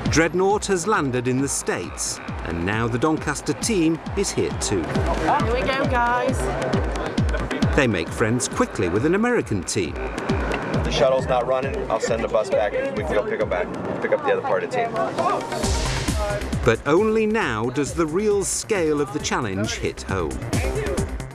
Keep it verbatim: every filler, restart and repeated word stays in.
Dreadnought has landed in the States, and now the Doncaster team is here too. Here we go, guys. They make friends quickly with an American team. If the shuttle's not running, I'll send the bus back and we can go pick up back, pick up the other part of the team. But only now does the real scale of the challenge hit home.